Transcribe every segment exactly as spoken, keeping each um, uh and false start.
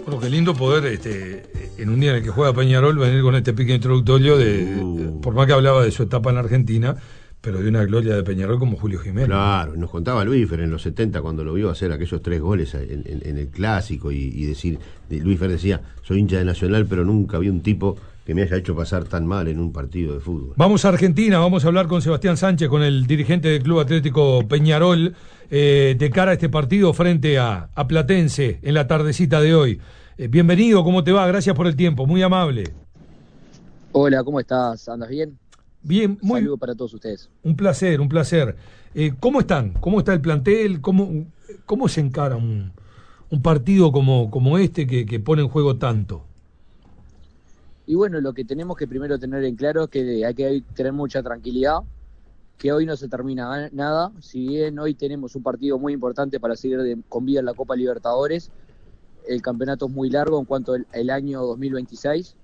Bueno, qué lindo poder, este, en un día en el que juega Peñarol, venir con este pique introductorio, de, uh. por más que hablaba de su etapa en Argentina, pero de una gloria de Peñarol como Julio Jiménez. Claro, nos contaba Luisfer en los setenta cuando lo vio hacer aquellos tres goles en, en, en el Clásico y, y decir, Luisfer decía, soy hincha de Nacional, pero nunca vi un tipo que me haya hecho pasar tan mal en un partido de fútbol. Vamos a Argentina, vamos a hablar con Sebastián Sánchez, con el dirigente del Club Atlético Peñarol, eh, de cara a este partido frente a, a Platense en la tardecita de hoy. Eh, bienvenido, ¿cómo te va? Gracias por el tiempo, muy amable. Hola, ¿cómo estás? ¿Andas bien? Bien, muy... Saludos para todos ustedes. Un placer, un placer. Eh, ¿Cómo están? ¿Cómo está el plantel? ¿Cómo, cómo se encara un, un partido como, como este que, que pone en juego tanto? Y bueno, lo que tenemos que primero tener en claro es que hay que tener mucha tranquilidad, que hoy no se termina nada. Si bien hoy tenemos un partido muy importante para seguir de, con vida en la Copa Libertadores, el campeonato es muy largo en cuanto al el año dos mil veintiséis.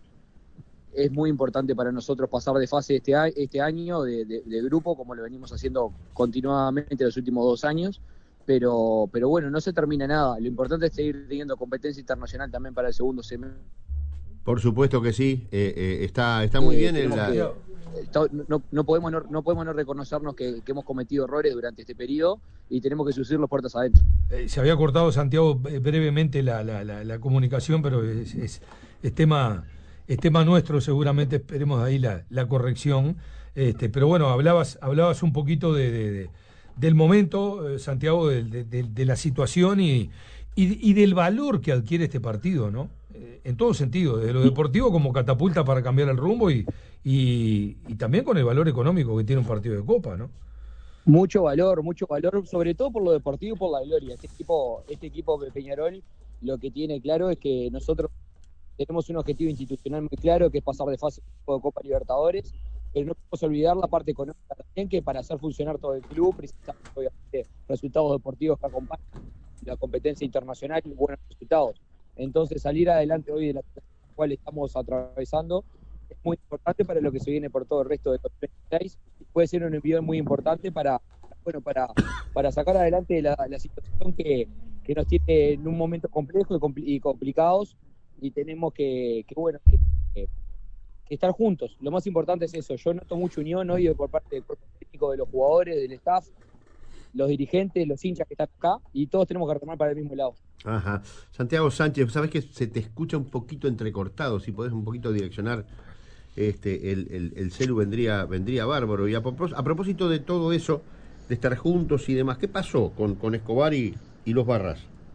Es muy importante para nosotros pasar de fase este, este año de, de, de grupo, como lo venimos haciendo continuadamente los últimos dos años. Pero, pero bueno, no se termina nada. Lo importante es seguir teniendo competencia internacional también para el segundo semestre. Por supuesto que sí, eh, eh, está está muy eh, bien. En la... que, no, no, podemos no, no podemos no reconocernos que, que hemos cometido errores durante este periodo y tenemos que subir las puertas adentro. Eh, se había cortado, Santiago, brevemente la, la, la, la comunicación, pero es, es, es, tema, es tema nuestro, seguramente esperemos ahí la, la corrección. Este, pero bueno, hablabas, hablabas un poquito de, de, de, del momento, eh, Santiago, de, de, de, de la situación y, y, y del valor que adquiere este partido, ¿no? En todo sentido, desde lo deportivo como catapulta para cambiar el rumbo y, y, y también con el valor económico que tiene un partido de Copa, ¿no? Mucho valor, mucho valor, sobre todo por lo deportivo y por la gloria. Este equipo, este equipo de Peñarol lo que tiene claro es que nosotros tenemos un objetivo institucional muy claro, que es pasar de fase de Copa Libertadores, pero no podemos olvidar la parte económica también, que para hacer funcionar todo el club precisamos obviamente resultados deportivos que acompañan la competencia internacional y buenos resultados. Entonces salir adelante hoy de la cual estamos atravesando es muy importante para lo que se viene por todo el resto de dos mil veintiséis. Puede ser un envío muy importante para bueno para, para sacar adelante la, la situación que, que nos tiene en un momento complejo y, compl- y complicados, y tenemos que, que bueno que, que, que estar juntos. Lo más importante es eso. Yo noto mucha unión hoy por parte del cuerpo técnico, de los jugadores, del staff, los dirigentes, los hinchas que están acá, y todos tenemos que remar para el mismo lado. Ajá. Santiago Sánchez, sabes que se te escucha un poquito entrecortado, si podés un poquito direccionar este el, el, el celu vendría vendría bárbaro. Y a, a propósito de todo eso, de estar juntos y demás, ¿qué pasó con, con Escobar y, y los Barras?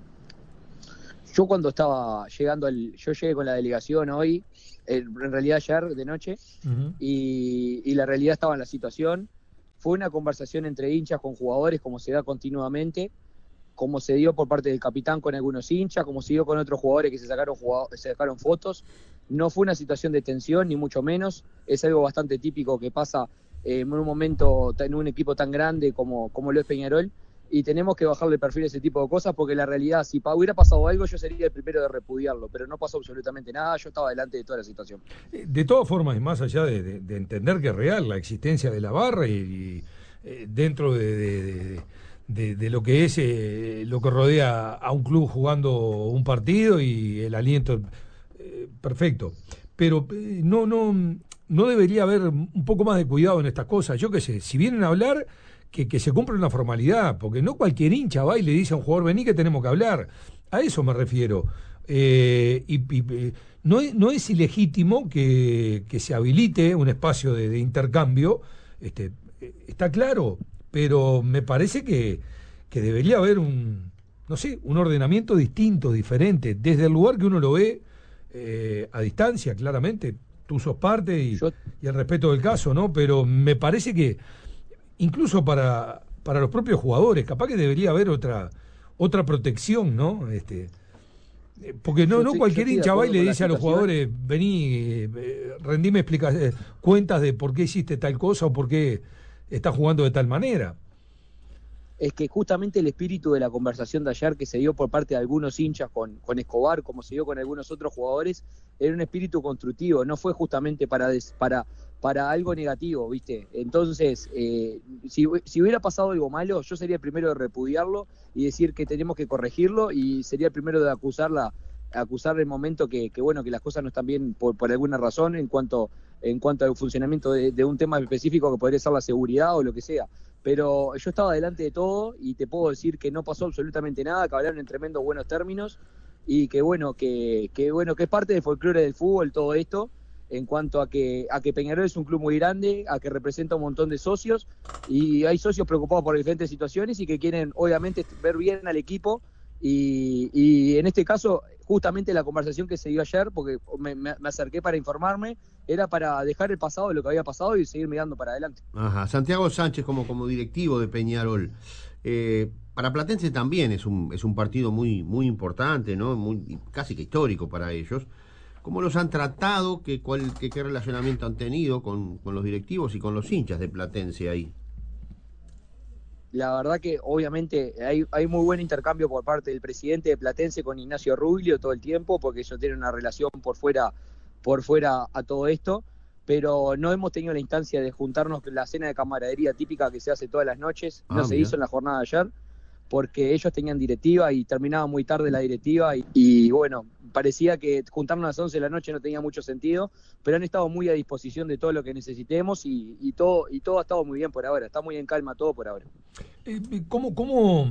Yo cuando estaba llegando, al, yo llegué con la delegación hoy, en realidad ayer de noche, uh-huh. y, y la realidad estaba en la situación. Fue una conversación entre hinchas con jugadores, como se da continuamente, como se dio por parte del capitán con algunos hinchas, como se dio con otros jugadores que se sacaron, se sacaron fotos. No fue una situación de tensión, ni mucho menos. Es algo bastante típico que pasa eh, en un momento, en un equipo tan grande como, como lo es Peñarol, y tenemos que bajarle el perfil a ese tipo de cosas, porque la realidad, si hubiera pasado algo, yo sería el primero de repudiarlo, pero no pasó absolutamente nada. Yo estaba delante de toda la situación. De todas formas, y más allá de, de, de entender que es real la existencia de la barra y, y eh, dentro de... de, de De, de lo que es eh, lo que rodea a un club jugando un partido y el aliento eh, perfecto, pero eh, no no no debería haber un poco más de cuidado en estas cosas. Yo qué sé, si vienen a hablar, que, que se cumpla una formalidad, porque no cualquier hincha va y le dice a un jugador, vení que tenemos que hablar. A eso me refiero. Eh, y, y no, es, no es ilegítimo que, que se habilite un espacio de, de intercambio, este, está claro, pero me parece que, que debería haber un, no sé, un ordenamiento distinto, diferente, desde el lugar que uno lo ve eh, a distancia, claramente. Tú sos parte y, Yo... y el respeto del caso, ¿no? Pero me parece que incluso para, para los propios jugadores, capaz que debería haber otra otra protección, ¿no? Este, porque no, no estoy, cualquier hincha va y le dice a los jugadores, vení, eh, rendime explica, eh, cuentas de por qué hiciste tal cosa o por qué está jugando de tal manera. Es que justamente el espíritu de la conversación de ayer que se dio por parte de algunos hinchas con, con Escobar, como se dio con algunos otros jugadores, era un espíritu constructivo, no fue justamente para des, para para algo negativo, ¿viste? Entonces, eh, si, si hubiera pasado algo malo, yo sería el primero de repudiarlo y decir que tenemos que corregirlo, y sería el primero de acusar la, acusar el momento que, que bueno, que las cosas no están bien por, por alguna razón en cuanto, en cuanto al funcionamiento de, de un tema específico que podría ser la seguridad o lo que sea. Pero yo estaba delante de todo y te puedo decir que no pasó absolutamente nada, que hablaron en tremendos buenos términos y que bueno, que, que bueno, que es parte del folclore del fútbol todo esto, en cuanto a que, a que Peñarol es un club muy grande, a que representa un montón de socios y hay socios preocupados por diferentes situaciones y que quieren obviamente ver bien al equipo y, y en este caso justamente la conversación que se dio ayer, porque me, me, me acerqué para informarme, era para dejar el pasado de lo que había pasado y seguir mirando para adelante. Ajá. Santiago Sánchez como, como directivo de Peñarol. Eh, para Platense también es un, es un partido muy, muy importante, ¿no? Muy, casi que histórico para ellos. ¿Cómo los han tratado? ¿Qué, cuál, qué, qué relacionamiento han tenido con, con los directivos y con los hinchas de Platense ahí? La verdad que obviamente hay, hay muy buen intercambio por parte del presidente de Platense con Ignacio Ruglio todo el tiempo, porque ellos tienen una relación por fuera, por fuera a todo esto, pero no hemos tenido la instancia de juntarnos con la cena de camaradería típica que se hace todas las noches, no ah, se mira. hizo en la jornada de ayer, porque ellos tenían directiva y terminaba muy tarde la directiva y, y bueno, parecía que juntarnos a las once de la noche no tenía mucho sentido, pero han estado muy a disposición de todo lo que necesitemos y, y, todo, y todo ha estado muy bien por ahora, está muy en calma todo por ahora. ¿Cómo, cómo,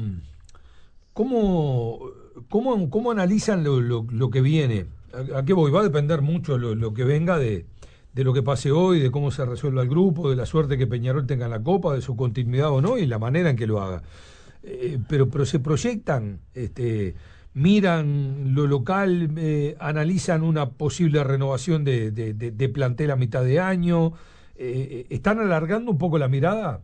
cómo, cómo, cómo analizan lo, lo, lo que viene? ¿A, a qué voy? Va a depender mucho lo, lo que venga de, de lo que pase hoy, de cómo se resuelva el grupo, de la suerte que Peñarol tenga en la Copa, de su continuidad o no y la manera en que lo haga. Eh, pero, pero se proyectan, este, miran lo local, eh, analizan una posible renovación de, de, de, de plantel a mitad de año, eh, ¿están alargando un poco la mirada?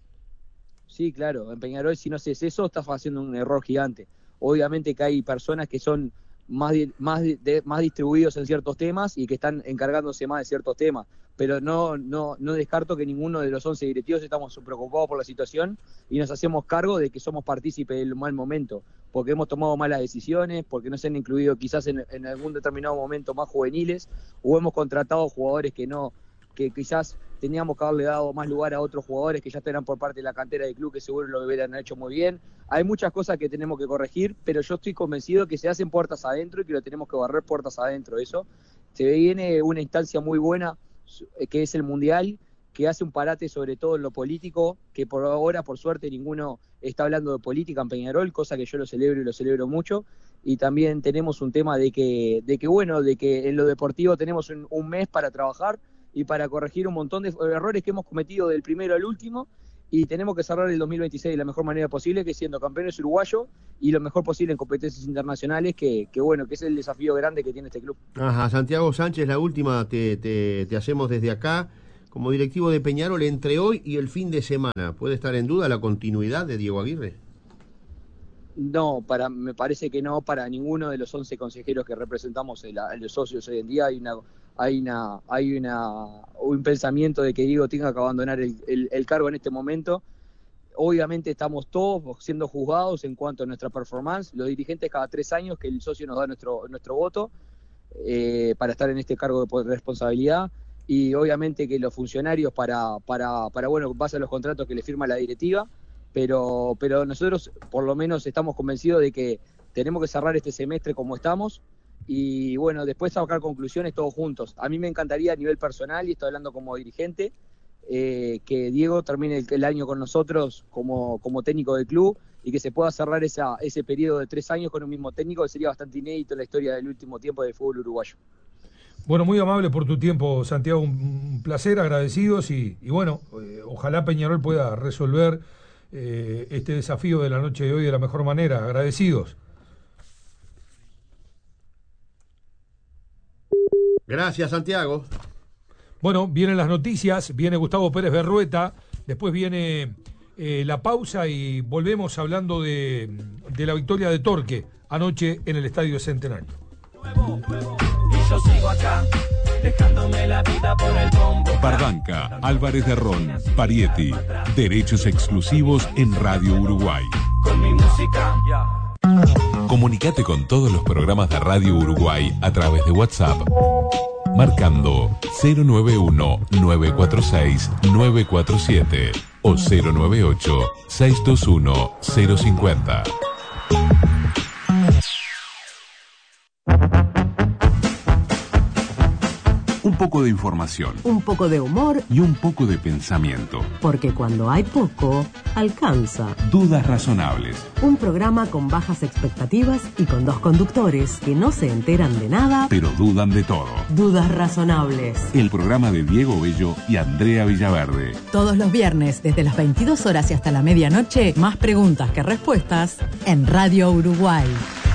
Sí, claro, en Peñarol si no haces eso estás haciendo un error gigante. Obviamente que hay personas que son más, más, de, más distribuidos en ciertos temas y que están encargándose más de ciertos temas, pero no, no, no descarto que ninguno de los once directivos estamos preocupados por la situación y nos hacemos cargo de que somos partícipes del mal momento, porque hemos tomado malas decisiones, porque no se han incluido quizás en, en algún determinado momento más juveniles, o hemos contratado jugadores que no, que quizás teníamos que haberle dado más lugar a otros jugadores que ya estarán por parte de la cantera del club, que seguro lo hubieran hecho muy bien. Hay muchas cosas que tenemos que corregir, pero yo estoy convencido que se hacen puertas adentro y que lo tenemos que barrer puertas adentro. Eso se viene una instancia muy buena, que es el Mundial, que hace un parate sobre todo en lo político, que por ahora, por suerte, ninguno está hablando de política en Peñarol, cosa que yo lo celebro y lo celebro mucho. Y también tenemos un tema de que, de que bueno, de que en lo deportivo tenemos un, un mes para trabajar y para corregir un montón de errores que hemos cometido del primero al último, y tenemos que cerrar el dos mil veintiséis de la mejor manera posible, que siendo campeones uruguayos y lo mejor posible en competencias internacionales, que, que bueno, que es el desafío grande que tiene este club. Ajá, Santiago Sánchez, la última te, te, te hacemos desde acá, como directivo de Peñarol, entre hoy y el fin de semana, ¿puede estar en duda la continuidad de Diego Aguirre? No, para, me parece que no, para ninguno de los once consejeros que representamos en la, en los socios hoy en día hay una hay una hay una un pensamiento de que Diego tenga que abandonar el, el, el cargo en este momento. Obviamente estamos todos siendo juzgados en cuanto a nuestra performance, los dirigentes cada tres años que el socio nos da nuestro nuestro voto eh, para estar en este cargo de responsabilidad, y obviamente que los funcionarios para para para bueno, base a los contratos que le firma la directiva. Pero, pero nosotros por lo menos estamos convencidos de que tenemos que cerrar este semestre como estamos y bueno, después sacar conclusiones todos juntos. A mí me encantaría a nivel personal, y estoy hablando como dirigente, eh, que Diego termine el, el año con nosotros como, como técnico del club y que se pueda cerrar esa, ese periodo de tres años con un mismo técnico, que sería bastante inédito en la historia del último tiempo del fútbol uruguayo. Bueno, muy amable por tu tiempo, Santiago, un placer, agradecidos y, y bueno, eh, ojalá Peñarol pueda resolver Eh, este desafío de la noche de hoy de la mejor manera. Agradecidos. Gracias, Santiago. Bueno, vienen las noticias, viene Gustavo Pérez Berrueta, después viene eh, la pausa y volvemos hablando de, de la victoria de Torque anoche en el Estadio Centenario. Nuevo, nuevo. Y yo sigo acá, dejándome la vida por el bombo. Barranca, Álvarez de Ron, Parietti. Derechos exclusivos en Radio Uruguay. Con mi música. Comunicate con todos los programas de Radio Uruguay a través de WhatsApp, marcando cero nueve uno, nueve cuatro seis, nueve cuatro siete o cero nueve ocho, seis dos uno, cero cinco cero. poco de información. Un poco de humor. Y un poco de pensamiento. Porque cuando hay poco, alcanza. Dudas razonables. Un programa con bajas expectativas y con dos conductores que no se enteran de nada, pero dudan de todo. Dudas razonables. El programa de Diego Bello y Andrea Villaverde. Todos los viernes, desde las veintidós horas y hasta la medianoche, más preguntas que respuestas en Radio Uruguay.